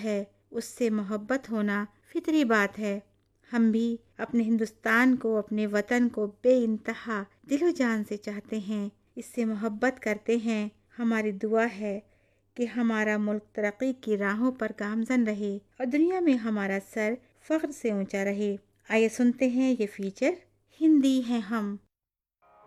है उससे मोहब्बत होना फितरी बात है। हम भी अपने हिंदुस्तान को, अपने वतन को बेइंतहा दिलो जान से चाहते हैं, इससे मोहब्बत करते हैं। हमारी दुआ है कि हमारा मुल्क तरक्की की राहों पर गामजन रहे और दुनिया में हमारा सर फख्र से ऊंचा रहे। आइए सुनते हैं ये फीचर, हिंदी हैं हम।